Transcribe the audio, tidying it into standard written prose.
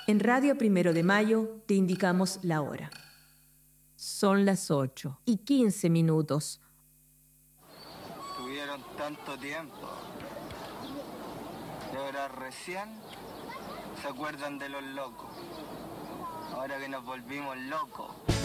En Radio Primero de Mayo te indicamos la hora. Son las 8:15. Tuvieron tanto tiempo. Y ahora recién se acuerdan de los locos. Ahora que nos volvimos locos.